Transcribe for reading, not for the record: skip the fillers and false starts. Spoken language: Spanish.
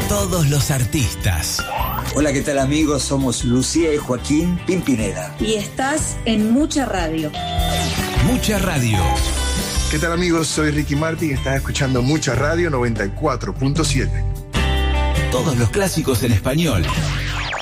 Todos los artistas. Hola, ¿qué tal amigos? Somos Lucía y Joaquín Pimpineda. Y estás en Mucha Radio. Mucha Radio. ¿Qué tal amigos? Soy Ricky Martin y estás escuchando Mucha Radio 94.7. Todos los clásicos en español.